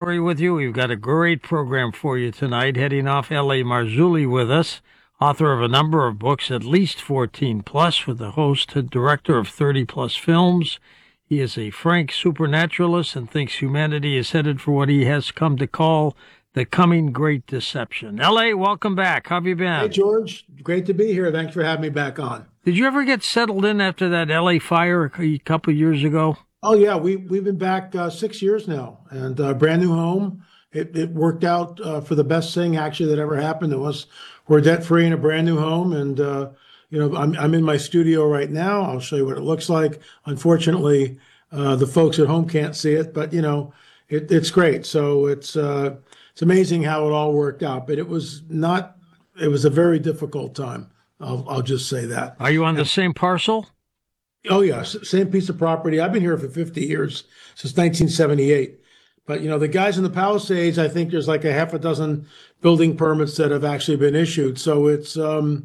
Story with you. We've got a great program for you tonight. Heading off, L.A. Marzulli with us, author of a number of books, at least 14 plus, with the host and director of 30 plus films. He is a frank supernaturalist and thinks humanity is headed for what he has come to call the coming great deception. L.A., welcome back. How have you been? Hey, George. Great to be here. Thanks for having me back on. Did you ever get settled in after that L.A. fire a couple of years ago? Oh, yeah. We've been back 6 years now, and brand new home. It worked out for the best thing, actually, that ever happened to us. We're debt-free in a brand new home, and, I'm in my studio right now. I'll show you what it looks like. Unfortunately, the folks at home can't see it, but, it's great. So it's amazing how it all worked out, but it was a very difficult time. I'll just say that. Are you on the same parcel? Oh, yeah. Same piece of property. I've been here for 50 years, since 1978. But, the guys in the Palisades, I think there's like a half a dozen building permits that have actually been issued. So it's, a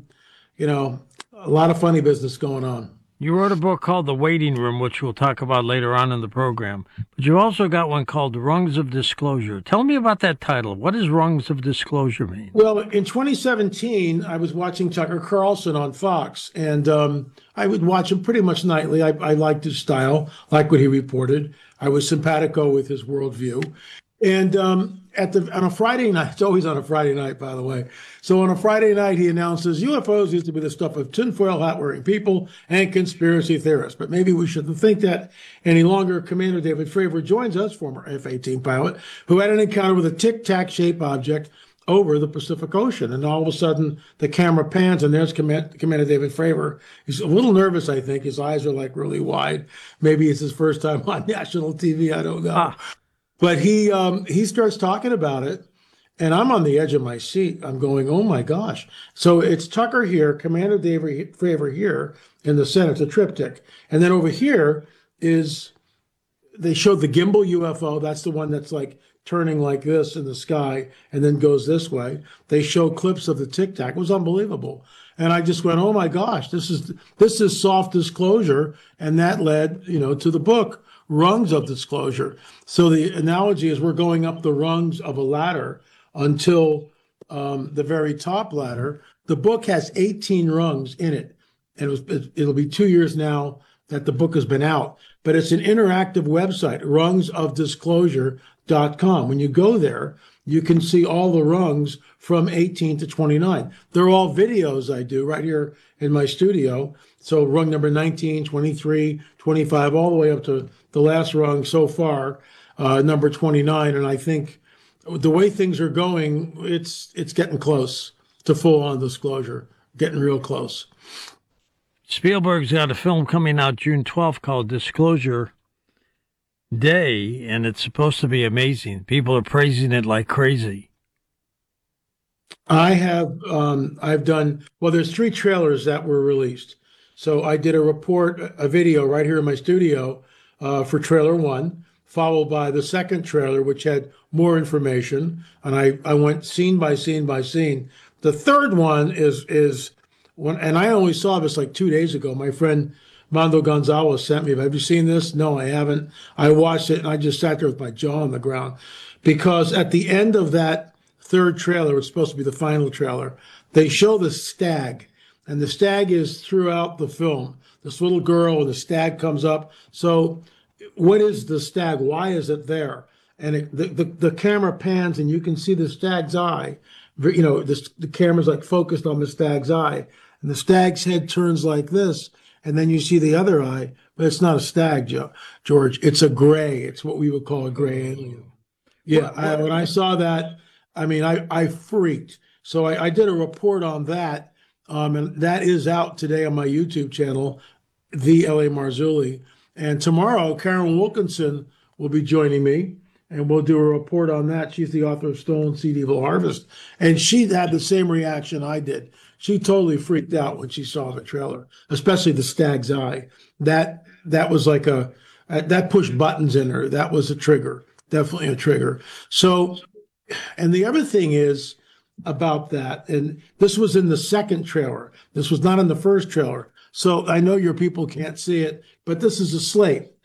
lot of funny business going on. You wrote a book called The Waiting Room, which we'll talk about later on in the program. But you also got one called Rungs of Disclosure. Tell me about that title. What does Rungs of Disclosure mean? Well, in 2017, I was watching Tucker Carlson on Fox, and I would watch him pretty much nightly. I liked his style, like what he reported. I was simpatico with his worldview. And on a Friday night, it's always on a Friday night, by the way. So on a Friday night, he announces UFOs used to be the stuff of tinfoil hat-wearing people and conspiracy theorists. But maybe we shouldn't think that any longer. Commander David Fravor joins us, former F-18 pilot, who had an encounter with a tic-tac-shaped object over the Pacific Ocean. And all of a sudden, the camera pans, and there's Commander David Fravor. He's a little nervous, I think. His eyes are like really wide. Maybe it's his first time on national TV. I don't know. But he starts talking about it, and I'm on the edge of my seat. I'm going, oh, my gosh. So it's Tucker here, Commander David Fravor here in the center. It's a triptych. And then over here they showed the gimbal UFO. That's the one that's like turning like this in the sky and then goes this way. They show clips of the Tic Tac. It was unbelievable. And I just went, oh, my gosh, this is soft disclosure. And that led, to the book, Rungs of Disclosure. So the analogy is we're going up the rungs of a ladder until the very top ladder. The book has 18 rungs in it, and it'll be 2 years now that the book has been out. But it's an interactive website, rungsofdisclosure.com. When you go there, you can see all the rungs from 18 to 29. They're all videos I do right here in my studio. So rung number 19, 23, 25, all the way up to the last rung so far, number 29. And I think the way things are going, it's getting close to full-on disclosure, getting real close. Spielberg's got a film coming out June 12th called Disclosure Day, and it's supposed to be amazing. People are praising it like crazy. I've done, well, there's 3 trailers that were released. So I did a video right here in my studio for trailer 1, followed by the second trailer, which had more information. And I went scene by scene by scene. The third one is one, and I only saw this like 2 days ago. My friend Mando Gonzalez sent me, have you seen this? No, I haven't. I watched it and I just sat there with my jaw on the ground, because at the end of that third trailer, it's supposed to be the final trailer, they show the stag. And the stag is throughout the film. This little girl and the stag comes up. So what is the stag? Why is it there? And the camera pans and you can see the stag's eye. The camera's like focused on the stag's eye. And the stag's head turns like this. And then you see the other eye. But it's not a stag, George. It's a gray. It's what we would call a gray alien. Yeah, when I saw that, I freaked. So I did a report on that. And that is out today on my YouTube channel, The L.A. Marzulli. And tomorrow, Karen Wilkinson will be joining me, and we'll do a report on that. She's the author of Stolen Seed, Evil Harvest. And she had the same reaction I did. She totally freaked out when she saw the trailer, especially the stag's eye. That was like that pushed buttons in her. That was a trigger, definitely a trigger. So, and the other thing is, about that, and this was in the second trailer. This was not in the first trailer. So I know your people can't see it, but this is a slate.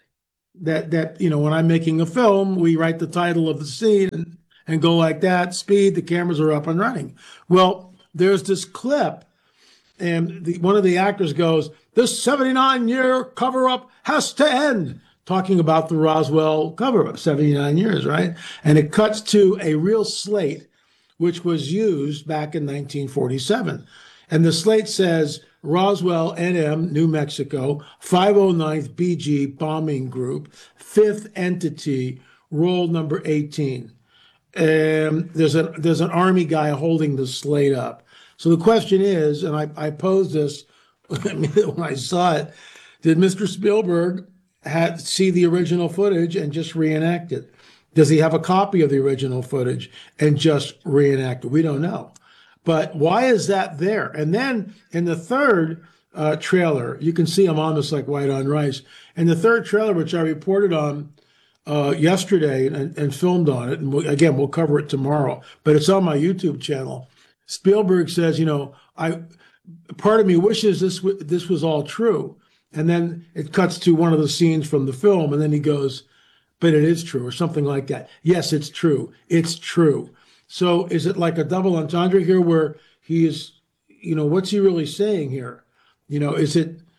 that when I'm making a film, we write the title of the scene and go like that, speed, the cameras are up and running. Well, there's this clip, and one of the actors goes, "This 79-year cover-up has to end," talking about the Roswell cover-up, 79 years, right? And it cuts to a real slate, which was used back in 1947. And the slate says, Roswell, NM, New Mexico, 509th BG Bombing Group, 5th Entity, roll number 18. And there's an Army guy holding the slate up. So the question is, and I posed this when I saw it, did Mr. Spielberg see the original footage and just reenact it? Does he have a copy of the original footage and just reenact it? We don't know. But why is that there? And then in the third trailer, you can see I'm on this like white on rice. In the third trailer, which I reported on yesterday and filmed on it, and again, we'll cover it tomorrow, but it's on my YouTube channel. Spielberg says, part of me wishes this was all true. And then it cuts to one of the scenes from the film, and then he goes, but it is true, or something like that. Yes, it's true. It's true. So is it like a double entendre here where he is, what's he really saying here? Is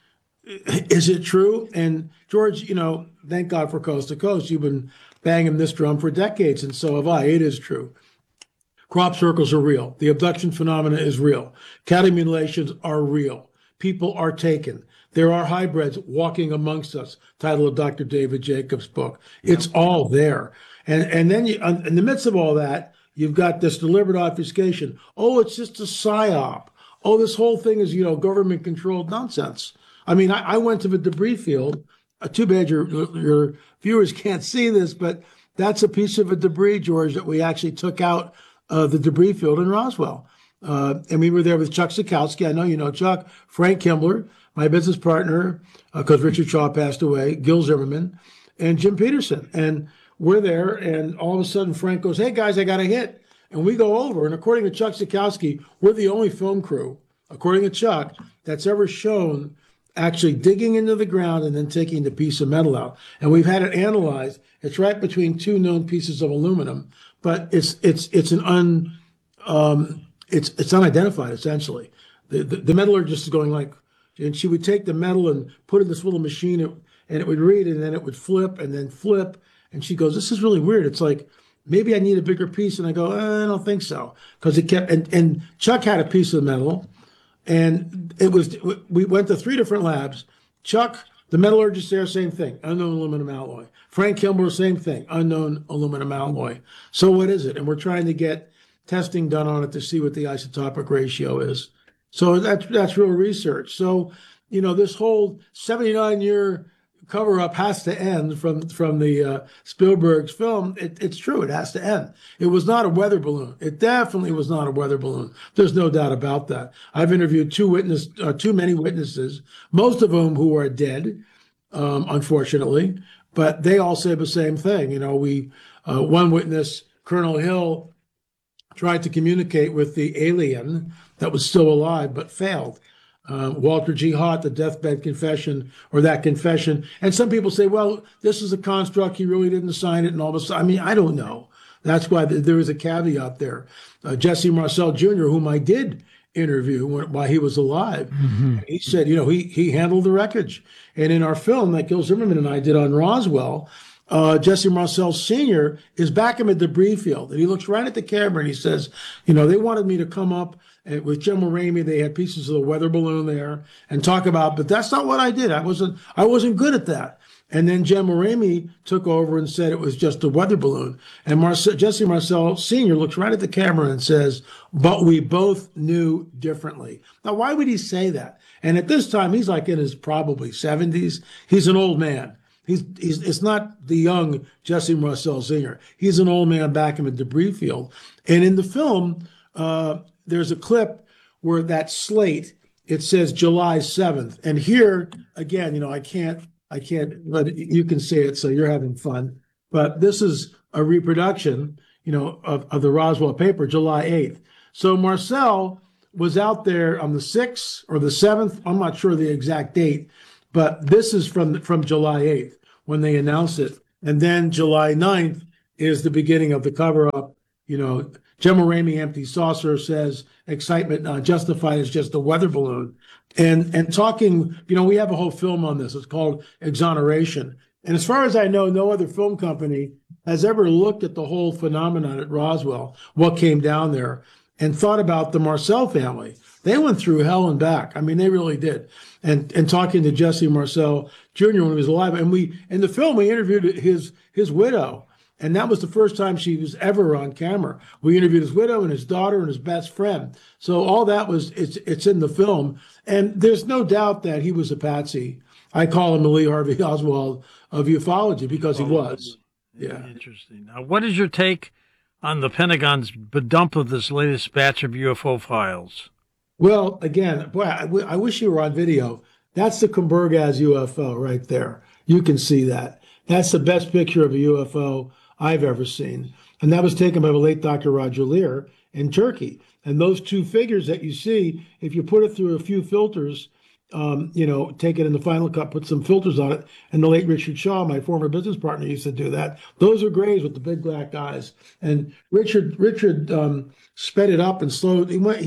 it true? And George, thank God for Coast to Coast. You've been banging this drum for decades, and so have I. It is true. Crop circles are real. The abduction phenomena is real. Cattle mutilations are real. People are taken. There are hybrids walking amongst us, title of Dr. David Jacobs' book. It's all there. And then in the midst of all that, you've got this deliberate obfuscation. Oh, it's just a psyop. Oh, this whole thing is, government-controlled nonsense. I mean, I went to the debris field. Too bad your viewers can't see this, but that's a piece of a debris, George, that we actually took out the debris field in Roswell. And we were there with Chuck Sikowski. I know you know Chuck. Frank Kimbler, my business partner, because Richard Shaw passed away, Gil Zimmerman, and Jim Peterson. And we're there, and all of a sudden Frank goes, "Hey, guys, I got a hit." And we go over, and according to Chuck Sikowski, we're the only film crew, according to Chuck, that's ever shown actually digging into the ground and then taking the piece of metal out. And we've had it analyzed. It's right between two known pieces of aluminum, but it's unidentified, essentially. The metallurgist is going like, and she would take the metal and put it in this little machine, and it would read, and then it would flip, and then flip. And she goes, "This is really weird. It's like, maybe I need a bigger piece." And I go, "I don't think so." Because it kept, and Chuck had a piece of metal, and we went to 3 different labs. Chuck, the metallurgist there, same thing, unknown aluminum alloy. Frank Kilmer, same thing, unknown aluminum alloy. So what is it? And we're trying to get testing done on it to see what the isotopic ratio is. So that's real research. So, this whole 79-year cover-up has to end from the Spielberg's film. It's true. It has to end. It was not a weather balloon. It definitely was not a weather balloon. There's no doubt about that. I've interviewed too many witnesses, most of whom who are dead, unfortunately, but they all say the same thing. One witness, Colonel Hill, tried to communicate with the alien that was still alive but failed. Walter G. Haught, the deathbed confession, or that confession. And some people say, well, this is a construct. He really didn't sign it. And all of a sudden, I mean, I don't know. That's why there is a caveat there. Jesse Marcel Jr., whom I did interview while he was alive, he said, he handled the wreckage. And in our film that Gil Zimmerman and I did on Roswell, Jesse Marcel Sr. is back in the debris field, and he looks right at the camera and he says, they wanted me to come up with Jim Raimi. They had pieces of the weather balloon there and talk about, but that's not what I did. I wasn't good at that. And then Jim Raimi took over and said it was just a weather balloon. And Jesse Marcel Sr. looks right at the camera and says, but we both knew differently. Now, why would he say that? And at this time, he's like in his probably 70s. He's an old man. It's not the young Jesse Marcel Sr. He's an old man back in the debris field. And in the film, there's a clip where that slate, it says July 7th. And here, again, I can't, but you can see it, so you're having fun. But this is a reproduction, of the Roswell paper, July 8th. So Marcel was out there on the 6th or the 7th. I'm not sure the exact date, but this is from July 8th. when they announced it. And then July 9th is the beginning of the cover-up. You know, Gemma Ramey, Empty Saucer, says excitement not justified is just a weather balloon. And talking, you know, we have a whole film on this. It's called Exoneration. And as far as I know, no other film company has ever looked at the whole phenomenon at Roswell, what came down there, and thought about the Marcel family. They went through hell and back. I mean, they really did. And talking to Jesse Marcel Jr. when he was alive, and in the film we interviewed his widow, and that was the first time she was ever on camera. We interviewed his widow and his daughter and his best friend. So all that it's in the film, and there's no doubt that he was a patsy. I call him the Lee Harvey Oswald of ufology because he was. Yeah. Interesting. Now, what is your take on the Pentagon's dump of this latest batch of UFO files? Well, again, boy, I wish you were on video. That's the Kumburgaz UFO right there. You can see that. That's the best picture of a UFO I've ever seen. And that was taken by the late Dr. Roger Lear in Turkey. And those two figures that you see, if you put it through a few filters, you know, take it in the Final Cut, put some filters on it. And the late Richard Shaw, my former business partner, used to do that. Those are grays with the big black eyes. And Richard sped it up and slowed.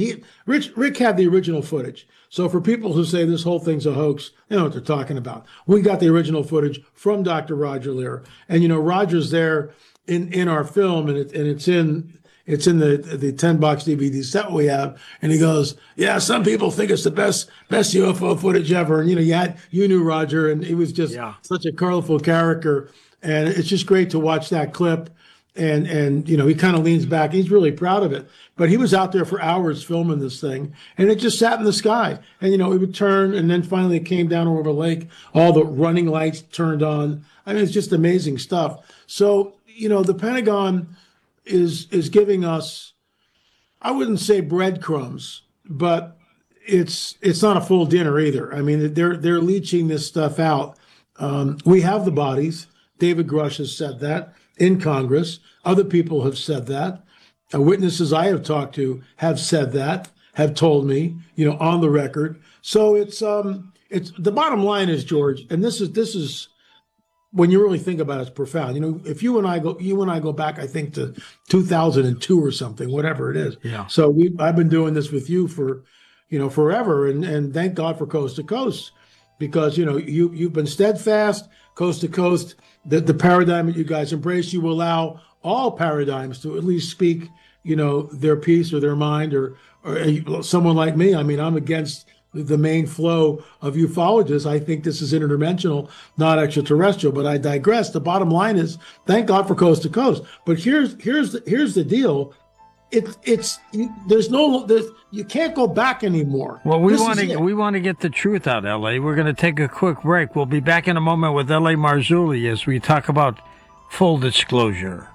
Rick had the original footage. So for people who say this whole thing's a hoax, they know what they're talking about. We got the original footage from Dr. Roger Lear. And, you know, Roger's there in our film, and it's in the 10-box DVD set we have, and he goes, "Yeah, some people think it's the best UFO footage ever." And you know, you knew Roger, and he was just such a colorful character, and it's just great to watch that clip. And you know, he kind of leans back. He's really proud of it. But he was out there for hours filming this thing, and it just sat in the sky. And you know, it would turn, and then finally it came down over the lake. All the running lights turned on. I mean, it's just amazing stuff. So you know, the Pentagon is giving us, I wouldn't say breadcrumbs, but it's not a full dinner either. I mean, they're leaching this stuff out. We have the bodies. David Grush has said that in Congress. Other people have said that. Witnesses I have talked to have said that, have told me, you know, on the record. So it's the bottom line is, George, and this is when you really think about it, it's profound. You know, if you and I go back, I think to 2002 or something, whatever it is. Yeah. So I've been doing this with you for, you know, forever, and thank God for Coast to Coast, because you know you've been steadfast, Coast to Coast. The paradigm that you guys embrace, you allow all paradigms to at least speak, you know, their piece or their mind, or someone like me. I mean, I'm against the main flow of ufologists. I think this is interdimensional, not extraterrestrial, but I digress. The bottom line is, thank God for Coast to Coast. But here's the deal. You can't go back anymore. Well, we want to get the truth out, L.A. We're going to take a quick break. We'll be back in a moment with L.A. Marzulli as we talk about full disclosure.